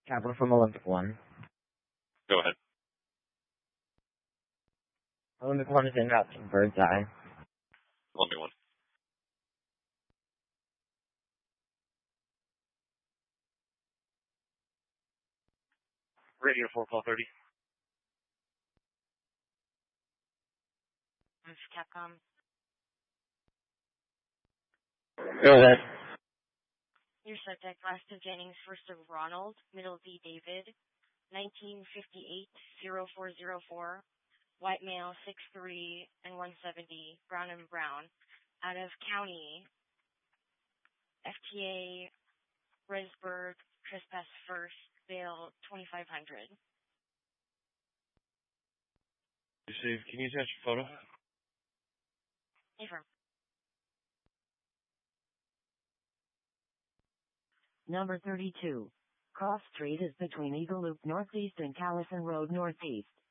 Capital from Olympic One. Go ahead. Olympic One is en route to Birdseye. Olympic One. Radio 4, call 30. This is Capcom. Go ahead. Your subject, last of Jennings, first of Ronald, middle D David, 1958-0404, white male, 6'3" and 170, brown and brown, out of county, FTA, Resburg, trespass first, bail 2,500. Receive. Can you attach your photo? Affirm. Number 32. Cross Street is between Eagle Loop Northeast and Callison Road Northeast.